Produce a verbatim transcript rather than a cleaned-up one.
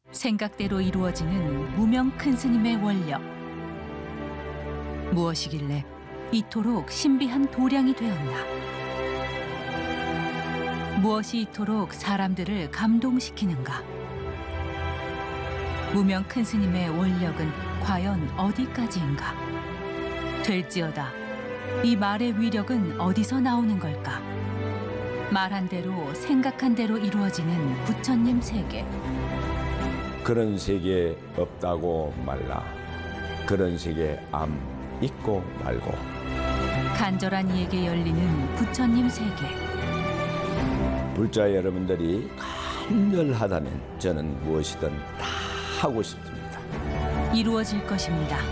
생각대로 이루어지는 무명 큰 스님의 원력. 무엇이길래 이토록 신비한 도량이 되었나? 무엇이 이토록 사람들을 감동시키는가? 무명 큰 스님의 원력은 과연 어디까지인가? 될지어다. 이 말의 위력은 어디서 나오는 걸까? 말한 대로 생각한 대로 이루어지는 부처님 세계. 그런 세계 없다고 말라. 그런 세계 암 있고 말고. 간절한 이에게 열리는 부처님 세계. 불자 여러분들이 간절하다면 저는 무엇이든 다 하고 싶습니다. 이루어질 것입니다.